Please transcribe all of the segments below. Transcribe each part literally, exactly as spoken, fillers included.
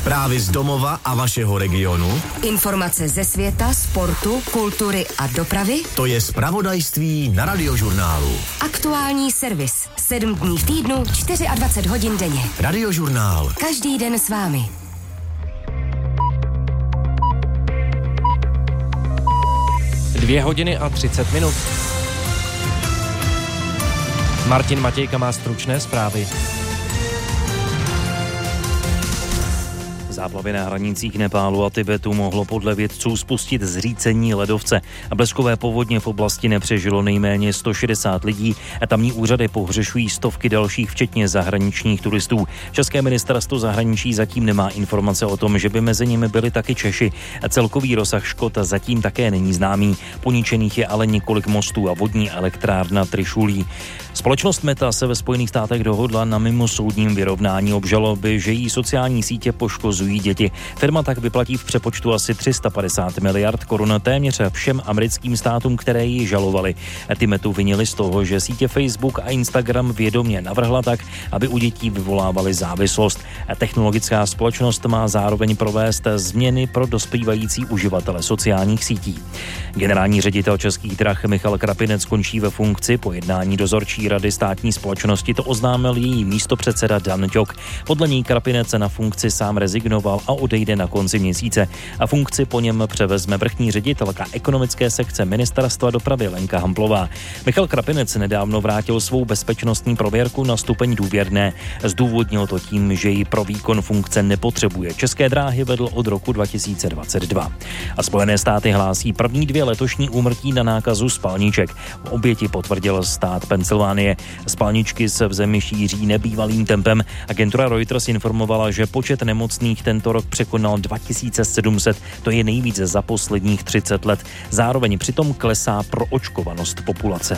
Zprávy z domova a vašeho regionu. Informace ze světa, sportu, kultury a dopravy. To je zpravodajství na Radiožurnálu. Aktuální servis. Sedm dní v týdnu, dvacet čtyři hodin denně. Radiožurnál. Každý den s vámi. Dvě hodiny a třicet minut. Martin Matějka má stručné zprávy. Záplavy na hranicích Nepálu a Tibetu mohlo podle vědců spustit zřícení ledovce. A bleskové povodně v oblasti nepřežilo nejméně sto šedesát lidí a tamní úřady pohřešují stovky dalších, včetně zahraničních turistů. České ministerstvo zahraničí zatím nemá informace o tom, že by mezi nimi byli taky Češi. A celkový rozsah škod zatím také není známý. Poničených je ale několik mostů a vodní elektrárna Trišulí. Společnost Meta se ve Spojených státech dohodla na mimosoudním vyrovnání obžaloby, že jí sociální sítě poškozují děti. Firma tak vyplatí v přepočtu asi tři sta padesát miliard korun téměř všem americkým státům, které ji žalovali. Ty Metu vinili z toho, že sítě Facebook a Instagram vědomě navrhla tak, aby u dětí vyvolávaly závislost. Technologická společnost má zároveň provést změny pro dospívající uživatele sociálních sítí. Generální ředitel Českých drah Michal Krapinec končí ve funkci. Po jednání dozorčí rady státní společnosti to oznámil její místopředseda Dan Ťok. Podle ní Krapinec na funkci sám rezignoval a odejde na konci měsíce. A funkci po něm převezme vrchní ředitelka ekonomické sekce Ministerstva dopravy Lenka Hamplová. Michal Krapinec nedávno vrátil svou bezpečnostní prověrku na stupeň důvěrné. Zdůvodnil to tím, že ji pro výkon funkce nepotřebuje. České dráhy vedl od roku dva tisíce dvacet dva. A Spojené státy hlásí první dvě letošní úmrtí na nákazu spalniček. Oběti potvrdil stát Pensylvánie. Spalničky se v zemi šíří nebývalým tempem. Agentura Reuters informovala, že počet nemocných tento rok překonal dva tisíce sedm set, to je nejvíce za posledních třicet let. Zároveň přitom klesá proočkovanost populace.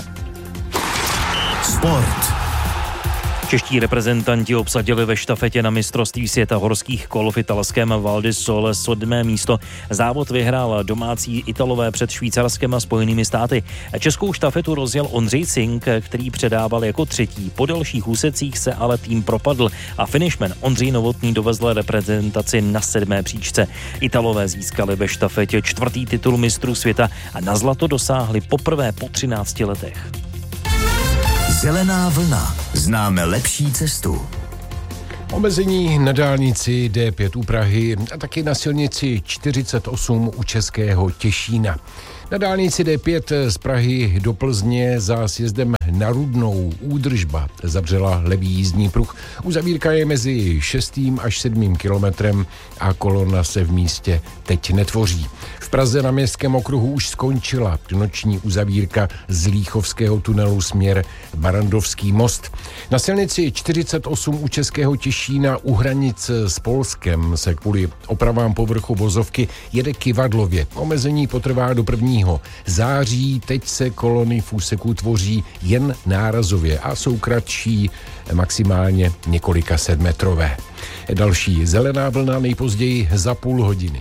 Sport. Čeští reprezentanti obsadili ve štafetě na mistrovství světa horských kol v italském Val di Sole sedmé místo. Závod vyhrál domácí Italové před Švýcarskem a Spojenými státy. Českou štafetu rozjel Ondřej Cink, který předával jako třetí. Po dalších úsecích se ale tým propadl a finishman Ondřej Novotný dovezl reprezentaci na sedmé příčce. Italové získali ve štafetě čtvrtý titul mistrů světa a na zlato dosáhli poprvé po třinácti letech. Zelená vlna. Známe lepší cestu. Omezení na dálnici D pět u Prahy a taky na silnici čtyřicet osm u Českého Těšína. Na dálnici D pět z Prahy do Plzně za sjezdem na Rudnou údržba zavřela levý jízdní pruh. Uzavírka je mezi šestým až sedmým kilometrem a kolona se v místě teď netvoří. V Praze na Městském okruhu už skončila noční uzavírka z Líchovského tunelu směr Barandovský most. Na silnici čtyřicet osm u Českého Těšína u hranic s Polskem se kvůli opravám povrchu vozovky jede kyvadlově. Omezení potrvá do prvního září, teď se kolony v úseku tvoří jen nárazově a jsou kratší, maximálně několika setmetrové. Další zelená vlna nejpozději za půl hodiny.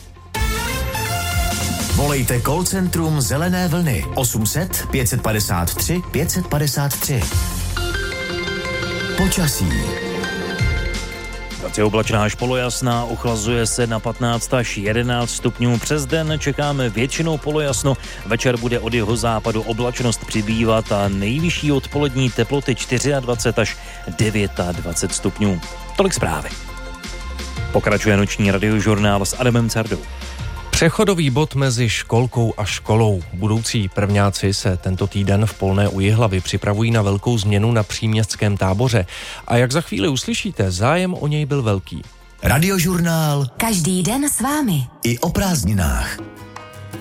Volejte call centrum Zelené vlny osm set pět padesát tři pět padesát tři. Počasí. Je oblačná až polojasná, ochlazuje se na patnáct až jedenáct stupňů. Přes den čekáme většinou polojasno, večer bude od jeho západu oblačnost přibývat a nejvyšší odpolední teploty dvacet čtyři až dvacet devět stupňů. Tolik zprávy. Pokračuje noční radiožurnál s Adamem Cardou. Přechodový bod mezi školkou a školou. Budoucí prvňáci se tento týden v Polné u Jihlavy připravují na velkou změnu na příměstském táboře. A jak za chvíli uslyšíte, zájem o něj byl velký. Radiožurnál. Každý den s vámi. I o prázdninách.